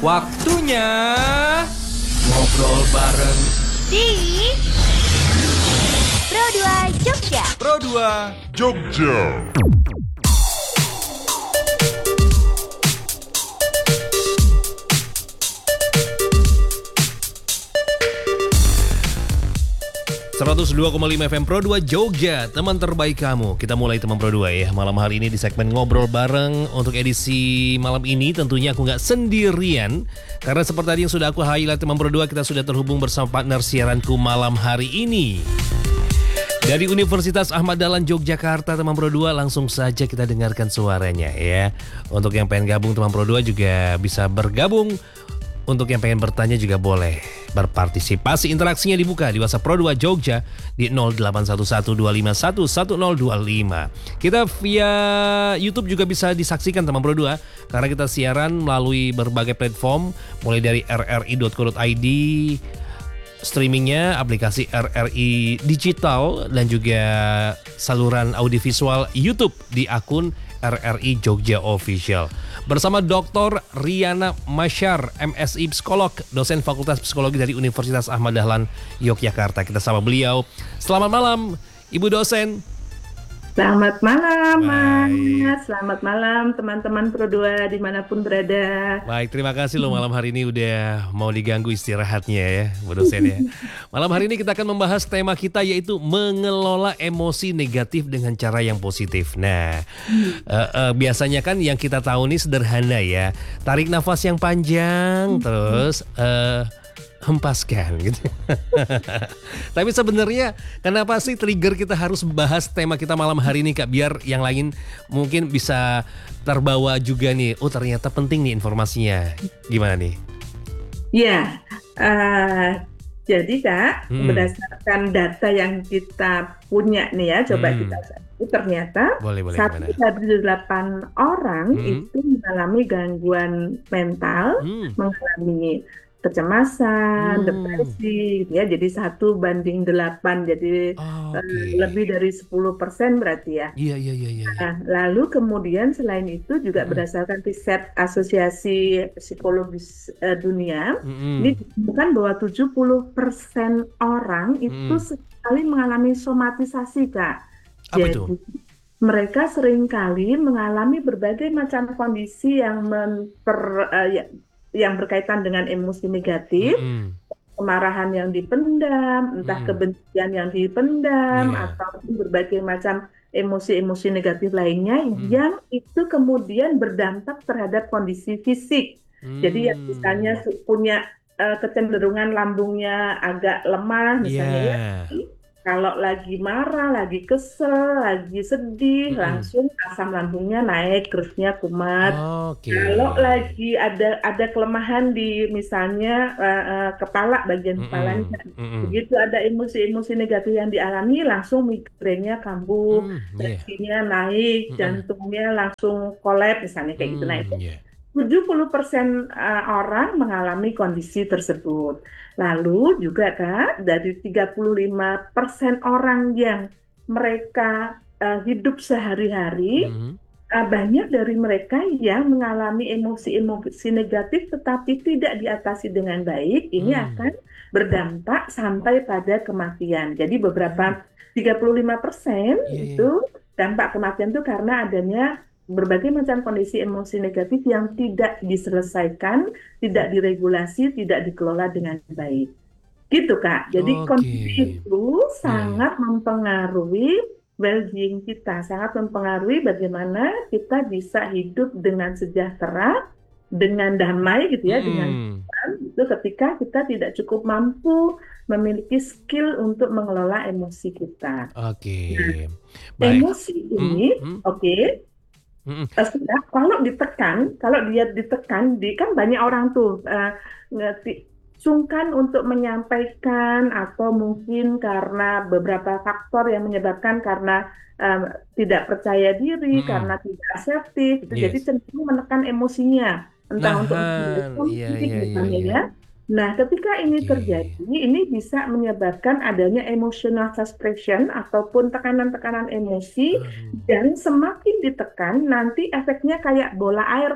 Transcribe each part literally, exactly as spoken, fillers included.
Waktunya ngobrol bareng di Pro dua Jogja. Pro dua Jogja. seratus dua koma lima F M Pro dua Jogja, teman terbaik kamu. Kita mulai teman Pro dua ya. Malam hari ini di segmen ngobrol bareng. Untuk edisi malam ini tentunya aku gak sendirian, karena seperti tadi yang sudah aku highlight teman Pro dua, kita sudah terhubung bersama partner siaranku malam hari ini. Dari Universitas Ahmad Dahlan Yogyakarta, teman Pro dua, langsung saja kita dengarkan suaranya ya. Untuk yang pengen gabung teman Pro dua juga bisa bergabung. Untuk yang pengen bertanya juga boleh berpartisipasi. Interaksinya dibuka di WhatsApp Pro dua Jogja di nol delapan satu satu dua lima satu satu nol dua lima. Kita via YouTube juga bisa disaksikan teman Pro dua, karena kita siaran melalui berbagai platform, mulai dari r r i dot co dot i d, streamingnya aplikasi R R I Digital, dan juga saluran audiovisual YouTube di akun R R I Jogja Official. Bersama Doktor Riana Masyar, M Si Psikolog, dosen Fakultas Psikologi dari Universitas Ahmad Dahlan Yogyakarta. Kita sama beliau. Selamat malam, Ibu dosen. Selamat malam, Mas. Selamat malam, teman-teman Pro dua dimanapun berada. Baik, terima kasih loh malam hari ini udah mau diganggu istirahatnya ya, Bu dosen ya. Malam hari ini kita akan membahas tema kita, yaitu mengelola emosi negatif dengan cara yang positif. Nah, uh, uh, biasanya kan yang kita tahu nih sederhana ya. Tarik nafas yang panjang, terus uh, hempaskan gitu. Tapi sebenarnya kenapa sih trigger kita harus bahas tema kita malam hari ini, Kak? Biar yang lain mungkin bisa terbawa juga nih. Oh, ternyata penting nih informasinya. Gimana nih? Ya, uh, jadi Kak, hmm. berdasarkan data yang kita punya nih ya, coba hmm. kita itu ternyata boleh, boleh, satu dari delapan orang hmm. itu mengalami gangguan mental, hmm. mengalami kecemasan, hmm. depresi gitu ya. Jadi satu banding delapan, jadi oh, okay. uh, lebih dari sepuluh persen berarti ya. Iya, iya, iya, iya. Nah, lalu kemudian selain itu juga hmm. berdasarkan riset Asosiasi Psikologis uh, Dunia, hmm. ini ditemukan bahwa tujuh puluh persen orang itu hmm. sekali mengalami somatisasi, Kak. Apa jadi itu? Mereka seringkali mengalami berbagai macam kondisi yang memper uh, ya, yang berkaitan dengan emosi negatif, mm. kemarahan yang dipendam, entah mm. kebencian yang dipendam, yeah. atau berbagai macam emosi-emosi negatif lainnya mm. yang itu kemudian berdampak terhadap kondisi fisik. Mm. Jadi yang misalnya punya uh, kecenderungan lambungnya agak lemah, misalnya yeah. ya, kalau lagi marah, lagi kesel, lagi sedih, mm-hmm. langsung asam lambungnya naik, terusnya kumat. Oh, okay. Kalau lagi ada ada kelemahan di misalnya uh, uh, kepala, bagian mm-hmm. kepalanya, mm-hmm. begitu ada emosi-emosi negatif yang dialami, langsung migrainnya kambuh, mm, yeah. tensinya naik, mm-hmm. jantungnya langsung kolap, misalnya kayak mm, gitu. Nah itu yeah. tujuh puluh persen uh, orang mengalami kondisi tersebut. Lalu juga Kak, dari tiga puluh lima persen orang yang mereka uh, hidup sehari-hari, mm-hmm. uh, banyak dari mereka yang mengalami emosi-emosi negatif tetapi tidak diatasi dengan baik. Ini mm. akan berdampak sampai pada kematian. Jadi beberapa tiga puluh lima persen yeah, itu yeah. dampak kematian itu karena adanya berbagai macam kondisi emosi negatif yang tidak diselesaikan, tidak diregulasi, tidak dikelola dengan baik. Gitu Kak. Jadi okay. kondisi itu sangat yeah. mempengaruhi well-being kita, sangat mempengaruhi bagaimana kita bisa hidup dengan sejahtera, dengan damai gitu ya, hmm. dengan itu ketika kita tidak cukup mampu memiliki skill untuk mengelola emosi kita. Oke. Okay. Nah, emosi ini, hmm. oke. Okay, Mm-hmm. Uh, kalau ditekan, kalau dia ditekan, di, kan banyak orang tuh uh, ngerti, sungkan untuk menyampaikan, atau mungkin karena beberapa faktor yang menyebabkan karena um, tidak percaya diri, mm-hmm. karena tidak asertif, gitu. Yes. Jadi cenderung menekan emosinya, entah nah, untuk iya, iya, iya, iya. ya. Nah, ketika ini okay. terjadi, ini bisa menyebabkan adanya emotional suppression ataupun tekanan-tekanan emosi, hmm. dan semakin ditekan, nanti efeknya kayak bola air, Kak.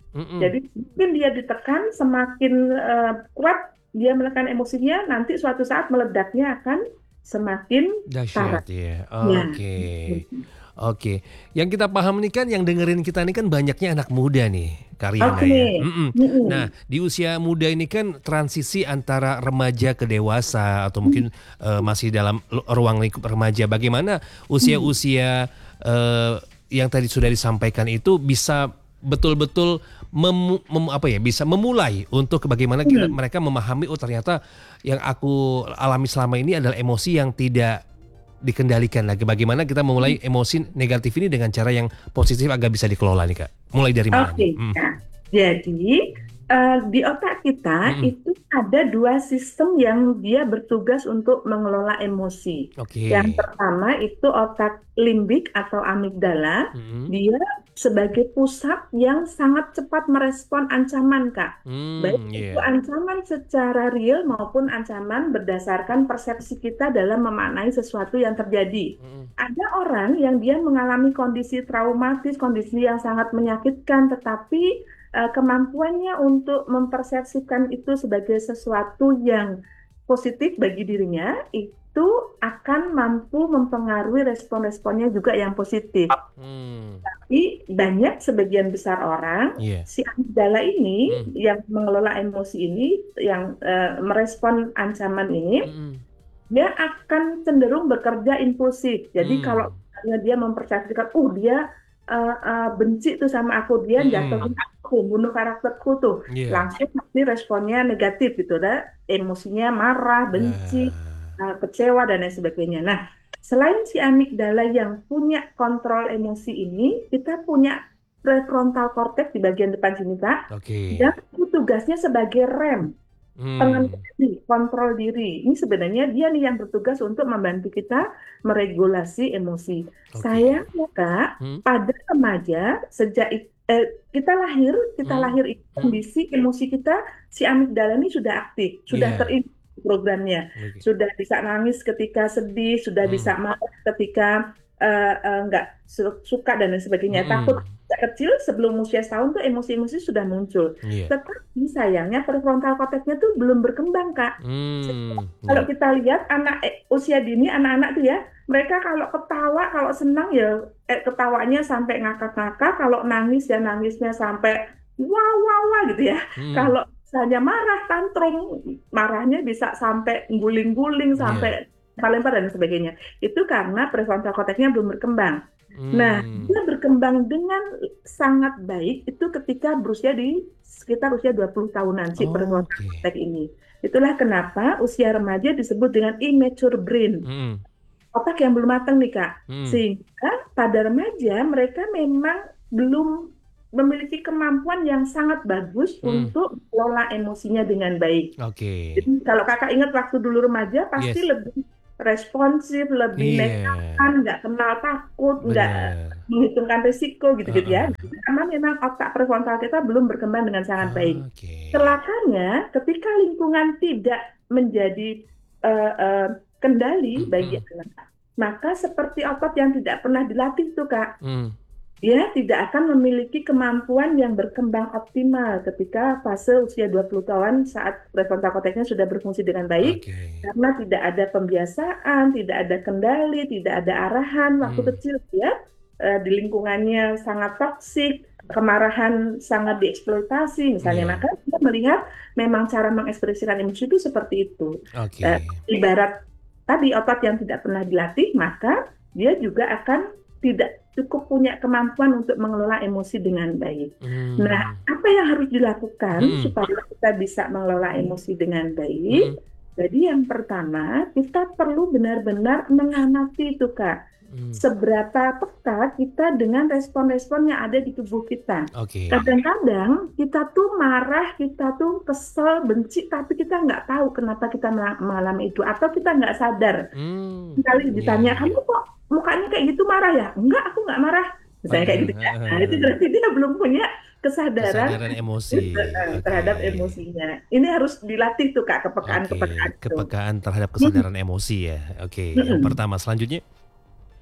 Mm-mm. Jadi mungkin dia ditekan semakin uh, kuat dia menekan emosinya, nanti suatu saat meledaknya akan semakin dahsyat ya. Oke. Okay. Oke, okay. Yang kita paham nih kan, yang dengerin kita nih kan banyaknya anak muda nih, Karyana okay. ya. Mm-mm. Mm-mm. Nah, di usia muda ini kan transisi antara remaja ke dewasa atau mungkin mm. uh, masih dalam ruang lingkup remaja. Bagaimana usia-usia uh, yang tadi sudah disampaikan itu bisa betul-betul mem, mem, apa ya, bisa memulai untuk bagaimana kita, mm. mereka memahami oh ternyata yang aku alami selama ini adalah emosi yang tidak dikendalikan lagi. Bagaimana kita memulai emosi negatif ini dengan cara yang positif agar bisa dikelola nih Kak? Mulai dari mana? Oke, okay. hmm. nah, jadi uh, di otak kita hmm. itu ada dua sistem yang dia bertugas untuk mengelola emosi. Okay. Yang pertama itu otak limbik atau amigdala, hmm. dia sebagai pusat yang sangat cepat merespon ancaman Kak. Hmm, Baik yeah. itu ancaman secara real maupun ancaman berdasarkan persepsi kita dalam memaknai sesuatu yang terjadi. Hmm. Ada orang yang dia mengalami kondisi traumatis, kondisi yang sangat menyakitkan, tetapi uh, kemampuannya untuk mempersepsikan itu sebagai sesuatu yang positif bagi dirinya itu akan mampu mempengaruhi respon-responnya juga yang positif. Hmm. Tapi banyak sebagian besar orang yeah. si amigdala ini hmm. yang mengelola emosi ini, yang uh, merespon ancaman ini, hmm. dia akan cenderung bekerja impulsif. Jadi hmm. kalau dia mempersepsikan, oh dia uh, uh, benci tuh sama aku, dia hmm. jatuhin aku, bunuh karakterku tuh, yeah. langsung pasti responnya negatif gitu, dah emosinya marah, benci. Yeah. kecewa dan lain sebagainya. Nah, selain si amigdala yang punya kontrol emosi ini, kita punya prefrontal cortex di bagian depan sini Kak. Okay. Dan itu tugasnya sebagai rem, hmm. pengendali, kontrol diri. Ini sebenarnya dia nih yang bertugas untuk membantu kita meregulasi emosi. Okay. Sayangnya Kak, hmm. pada remaja sejak eh, kita lahir, kita hmm. lahir kondisi hmm. emosi kita, si amigdala ini sudah aktif, sudah yeah. terinfeksi programnya, okay. sudah bisa nangis ketika sedih, sudah hmm. bisa marah ketika uh, uh, nggak suka dan lain sebagainya. Hmm. Takut kecil sebelum usia setahun tuh emosi-emosi sudah muncul. Yeah. Tetapi sayangnya prefrontal cortex-nya tuh belum berkembang Kak. Hmm. Kalau yeah. kita lihat anak eh, usia dini, anak-anak tuh ya, mereka kalau ketawa, kalau senang ya eh, ketawanya sampai ngakak-ngakak, kalau nangis ya nangisnya sampai wah wah wah gitu ya. Hmm. Kalau hanya marah, tantrum, marahnya bisa sampai guling-guling, sampai yeah. lempar dan sebagainya. Itu karena prefrontal cortex-nya belum berkembang. Hmm. Nah, dia berkembang dengan sangat baik itu ketika berusia di sekitar usia dua puluh tahunan si oh, prefrontal okay. cortex ini. Itulah kenapa usia remaja disebut dengan immature brain. Hmm. Otak yang belum matang nih Kak. Hmm. Sehingga pada remaja mereka memang belum memiliki kemampuan yang sangat bagus hmm. untuk mengelola emosinya dengan baik. Oke. Okay. Jadi kalau kakak ingat waktu dulu remaja pasti yes. lebih responsif, lebih yeah. nekat, nggak kenal takut, nggak menghitungkan risiko gitu-gitu uh-uh. ya. Karena memang otak prefrontal kita belum berkembang dengan sangat baik. Okay. Celakanya ketika lingkungan tidak menjadi uh, uh, kendali mm-hmm. bagi anak, maka seperti otot yang tidak pernah dilatih tuh Kak. Mm. Dia tidak akan memiliki kemampuan yang berkembang optimal ketika fase usia dua puluh tahun saat prefrontal cortex-nya sudah berfungsi dengan baik. Okay. Karena tidak ada pembiasaan, tidak ada kendali, tidak ada arahan waktu hmm. kecil ya. E, di lingkungannya sangat toksik, kemarahan sangat dieksploitasi misalnya. Yeah. Maka kita melihat memang cara mengekspresikan emosi itu seperti itu. Okay. E, ibarat tadi otot yang tidak pernah dilatih, maka dia juga akan tidak cukup punya kemampuan untuk mengelola emosi dengan baik. Hmm. Nah, apa yang harus dilakukan hmm. supaya kita bisa mengelola emosi dengan baik? Hmm. Jadi yang pertama, kita perlu benar-benar mengamati itu Kak. Hmm. Seberapa peka kita dengan respon-respon yang ada di tubuh kita. Okay. Kadang-kadang kita tuh marah, kita tuh kesel, benci, tapi kita nggak tahu kenapa kita mengalami itu. Atau kita nggak sadar. Hmm. Kali ditanya, yeah. kamu kok mukanya kayak gitu marah ya? Enggak, aku nggak marah. Misalnya kayak gitu ya. Nah, itu berarti dia belum punya kesadaran, kesadaran emosi terhadap okay. emosinya. Ini harus dilatih tuh Kak, kepekaan okay. kepekaan. Kepekaan terhadap kesadaran hmm. emosi ya. Oke, okay. hmm. Yang pertama, selanjutnya.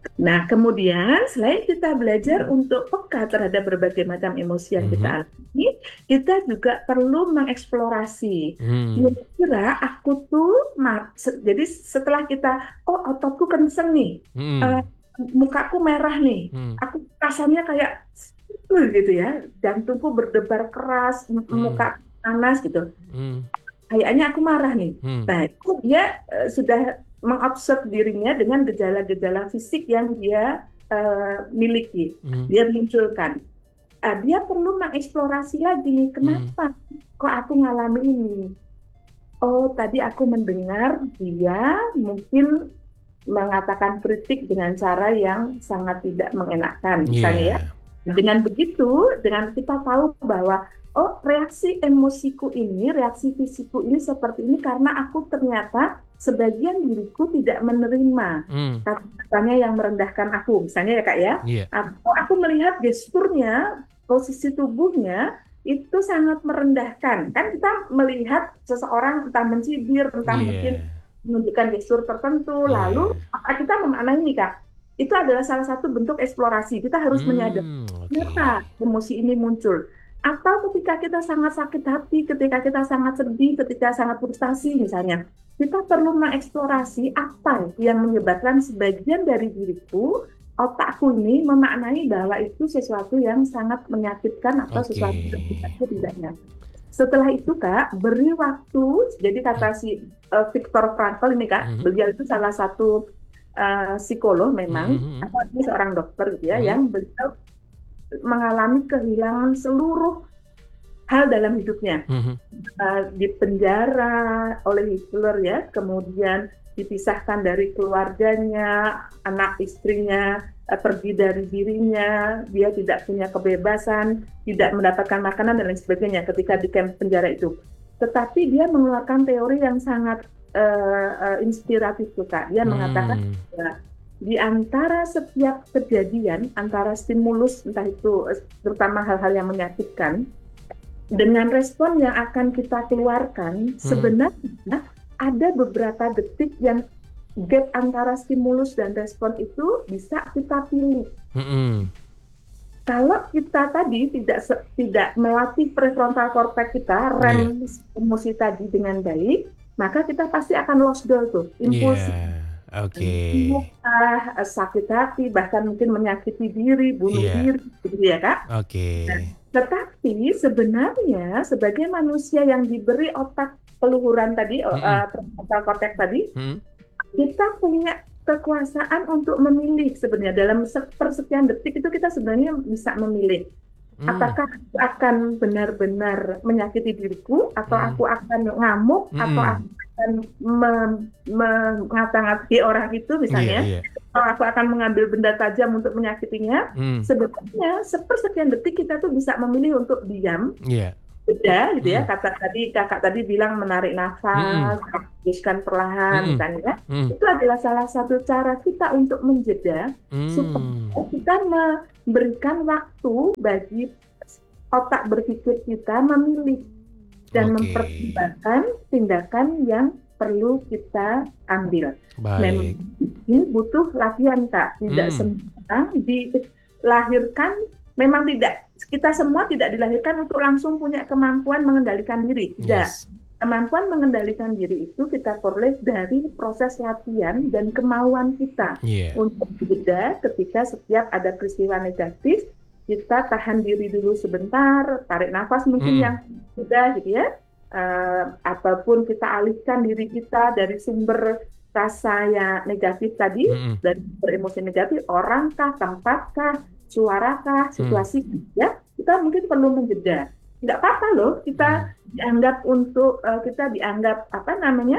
Nah, kemudian selain kita belajar untuk peka terhadap berbagai macam emosi yang kita Mhm. alami, kita juga perlu mengeksplorasi. Hmm. Kira-kira aku tuh, ma- se- jadi setelah kita, oh ototku kenceng nih, eh, Hmm. mukaku merah nih, Hmm. aku rasanya kayak uh, gitu ya, jantungku berdebar keras, m- Hmm. muka panas gitu. Hmm. Kayaknya aku marah nih. Hmm. Nah, itu dia eh, sudah mengobserv dirinya dengan gejala-gejala fisik yang dia eh, miliki. Hmm. Dia munculkan. Ah, dia perlu mengeksplorasi lagi, Hmm. kenapa kok aku ngalami ini? Oh, tadi aku mendengar dia mungkin mengatakan kritik dengan cara yang sangat tidak mengenakan, misalnya ya. Iya. Dengan begitu, dengan kita tahu bahwa oh reaksi emosiku ini, reaksi fisikku ini seperti ini karena aku ternyata sebagian diriku tidak menerima Hmm. kata-katanya yang merendahkan aku, misalnya ya Kak ya. Iya. Atau aku melihat gesturnya, posisi tubuhnya itu sangat merendahkan. Kan kita melihat seseorang entah mencibir, entah mungkin Iya. menunjukkan gestur tertentu, lalu Iya. apa kita memaknai ini Kak? Itu adalah salah satu bentuk eksplorasi. Kita harus menyadari Hmm. Oke. kenapa emosi ini muncul. Atau ketika kita sangat sakit hati, ketika kita sangat sedih, ketika sangat frustasi misalnya, kita perlu mengeksplorasi apa yang menyebabkan sebagian dari diriku, otakku ini memaknai bahwa itu sesuatu yang sangat menyakitkan atau Oke. sesuatu yang tidak nyaman. Setelah itu Kak, beri waktu, jadi kata si uh, Viktor Frankl ini Kak, Mhm. beliau itu salah satu uh, psikolog memang, Mhm. atau dia seorang dokter gitu ya, Mhm. yang beliau mengalami kehilangan seluruh hal dalam hidupnya. Mhm. Uh, di penjara oleh Hitler ya, kemudian dipisahkan dari keluarganya, anak istrinya uh, pergi dari dirinya, dia tidak punya kebebasan, tidak mendapatkan makanan dan lain sebagainya ketika di kamp penjara itu. Tetapi dia mengeluarkan teori yang sangat uh, uh, inspiratif tuh Kak. Dia mengatakan Hmm. ya, di antara setiap kejadian, antara stimulus entah itu eh, terutama hal-hal yang menyakitkan, dengan respon yang akan kita keluarkan, Hmm. sebenarnya ada beberapa detik yang gap antara stimulus dan respon itu bisa kita pilih. Hmm. Kalau kita tadi tidak se- tidak melatih prefrontal cortex kita, rem emosi tadi dengan baik, maka kita pasti akan lost doll tuh, impulsif. Iya. Oke. Mudah, sakit hati, bahkan mungkin menyakiti diri, bunuh Iya. diri, gitu ya Kak. Oke. Nah, tetapi sebenarnya sebagai manusia yang diberi otak peluhuran tadi, Mm-mm. uh, prefrontal cortex tadi, Hmm. kita punya kekuasaan untuk memilih sebenarnya dalam se- persekian detik itu kita sebenarnya bisa memilih. Hmm. Apakah aku akan benar-benar menyakiti diriku, atau Hmm. aku akan ngamuk, Mm-mm. atau aku akan me- mengata-ngati orang itu Iya. misalnya, Iya. atau aku akan mengambil benda tajam untuk menyakitinya. Hmm. Sebenarnya sepersekian detik kita tuh bisa memilih untuk diam, Iya. jeda gitu ya. Mm-mm. Kata tadi kakak tadi bilang menarik nafas, Mm-mm. hembuskan perlahan Mm-mm. misalnya. Hmm. Itu adalah salah satu cara kita untuk menjeda supaya Hmm. kita memberikan waktu bagi otak berpikir kita memilih dan Oke. mempertimbangkan tindakan yang perlu kita ambil. Memang Baik. ini butuh latihan Kak, tidak Hmm. semua dilahirkan, memang tidak, kita semua tidak dilahirkan untuk langsung punya kemampuan mengendalikan diri, tidak. Yes. Kemampuan mengendalikan diri itu kita peroleh dari proses latihan dan kemauan kita Iya. untuk jeda ketika setiap ada peristiwa negatif, kita tahan diri dulu sebentar, tarik nafas mungkin Mm-mm. yang sudah gitu ya, uh, ataupun kita alihkan diri kita dari sumber rasa yang negatif tadi, Mm-mm. dari sumber emosi negatif, orangkah, tempatkah, suarakah, Hmm. situasi, ya kita mungkin perlu menjeda. Nggak apa-apa loh kita Hmm. dianggap untuk uh, kita dianggap apa namanya,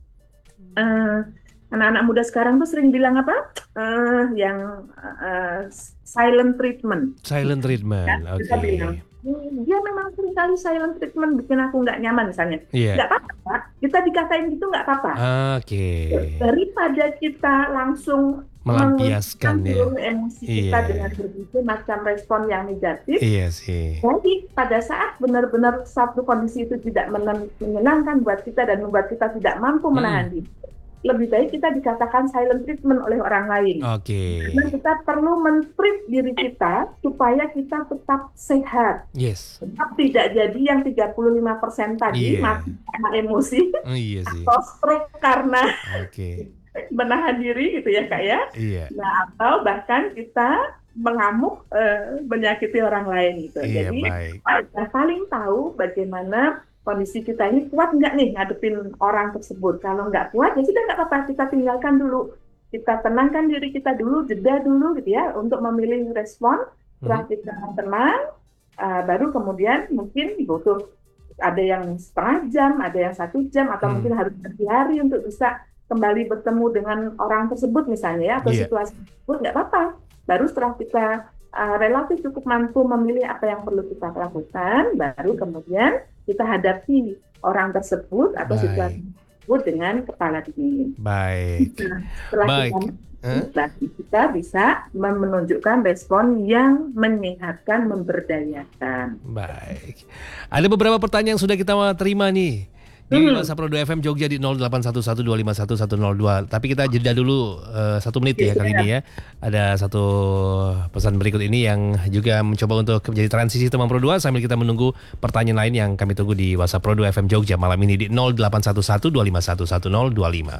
uh, anak-anak muda sekarang tuh sering bilang apa, uh, yang uh, silent treatment. Silent Ya, treatment. kita Oke. bilang "Hmm, dia memang sering kali silent treatment bikin aku nggak nyaman misalnya. Iya. Nggak apa-apa Pak. Kita dikatain gitu nggak apa-apa. Oke. Daripada kita langsung Melampiaskan mengeluarkan ya. seluruh emosi kita Iya. dengan berbagai macam respon yang negatif. Iya sih. Jadi pada saat benar-benar satu kondisi itu tidak menen- menyenangkan buat kita dan membuat kita tidak mampu Mm-mm. menahan diri, lebih baik kita dikatakan silent treatment oleh orang lain. Oke. Karena kita perlu men-treat diri kita supaya kita tetap sehat. Yes. Tetap tidak jadi yang tiga puluh lima persen tadi, Iya. mati karena emosi, Oh, iya sih. atau stroke karena Oke. menahan diri gitu ya Kak ya. Iya. Nah, atau bahkan kita mengamuk eh, menyakiti orang lain gitu. Iya, Jadi baik. kita paling tahu bagaimana kondisi kita ini kuat nggak nih ngadepin orang tersebut. Kalau nggak kuat ya sudah nggak apa-apa, kita tinggalkan dulu. Kita tenangkan diri kita dulu, jeda dulu gitu ya untuk memilih respon. Setelah kita tenang, uh, baru kemudian mungkin butuh ada yang setengah jam, ada yang satu jam, atau Hmm. mungkin harus berhari untuk bisa kembali bertemu dengan orang tersebut misalnya ya, atau Iya. situasi tersebut, nggak apa-apa. Baru setelah kita uh, relatif cukup mampu memilih apa yang perlu kita lakukan, baru kemudian kita hadapi orang tersebut atau Baik. situasi tersebut dengan kepala dingin. Baik. Nah, setelah Baik. kita Hah? berarti kita bisa menunjukkan respon yang menyehatkan, memberdayakan. Baik. Ada beberapa pertanyaan yang sudah kita terima nih di Hmm. WhatsApp Pro dua F M Jogja di nol delapan satu satu dua lima satu satu nol dua. Tapi kita jeda dulu eh, satu menit ya kali ini ya. Ada satu pesan berikut ini yang juga mencoba untuk menjadi transisi teman Pro dua sambil kita menunggu pertanyaan lain yang kami tunggu di WhatsApp Pro dua F M Jogja malam ini di nol delapan satu satu dua lima satu satu nol dua lima.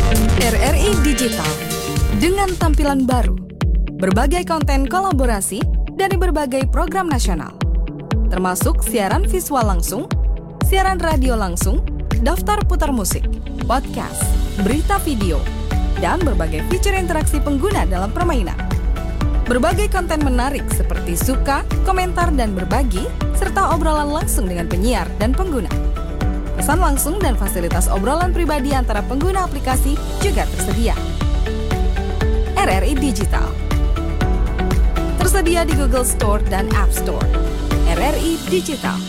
R R I Digital dengan tampilan baru, berbagai konten kolaborasi dari berbagai program nasional, termasuk siaran visual langsung, siaran radio langsung, daftar putar musik, podcast, berita video, dan berbagai fitur interaksi pengguna dalam permainan. Berbagai konten menarik seperti suka, komentar, dan berbagi, serta obrolan langsung dengan penyiar dan pengguna. Pesan langsung dan fasilitas obrolan pribadi antara pengguna aplikasi juga tersedia. R R I Digital tersedia di Google Store dan App Store. R R I Digital.